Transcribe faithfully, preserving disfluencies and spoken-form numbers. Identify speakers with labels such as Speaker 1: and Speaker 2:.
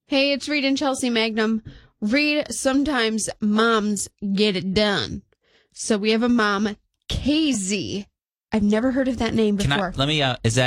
Speaker 1: Hey, it's Reed and Chelsea Magnum. Reed, sometimes moms get it done. So we have a mom, K Z. I've never heard of that name
Speaker 2: Can
Speaker 1: before.
Speaker 2: I, let me, uh, is that